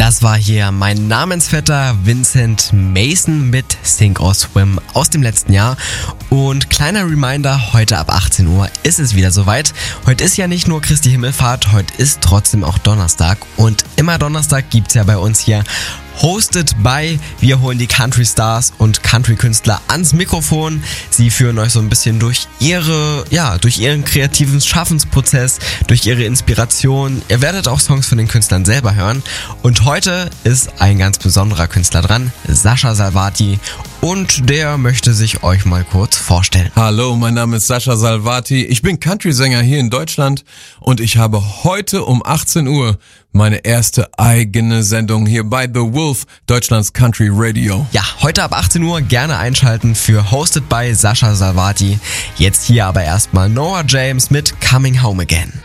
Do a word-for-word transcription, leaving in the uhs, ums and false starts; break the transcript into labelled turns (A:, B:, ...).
A: Das war hier mein Namensvetter Vincent Mason mit Sink or Swim aus dem letzten Jahr. Und kleiner Reminder, heute ab achtzehn Uhr ist es wieder soweit. Heute ist ja nicht nur Christi Himmelfahrt, heute ist trotzdem auch Donnerstag. Und immer Donnerstag gibt's ja bei uns hier Hosted by, wir holen die Country Stars und Country Künstler ans Mikrofon. Sie führen euch so ein bisschen durch ihre, ja, durch ihren kreativen Schaffensprozess, durch ihre Inspiration. Ihr werdet auch Songs von den Künstlern selber hören. Und heute ist ein ganz besonderer Künstler dran, Sascha Salvati. Und der möchte sich euch mal kurz vorstellen.
B: Hallo, mein Name ist Sascha Salvati. Ich bin Country-Sänger hier in Deutschland und ich habe heute um achtzehn Uhr meine erste eigene Sendung hier bei The Wolf, Deutschlands Country Radio.
A: Ja, heute ab achtzehn Uhr gerne einschalten für Hosted by Sascha Salvati. Jetzt hier aber erstmal Noah James mit Coming Home Again.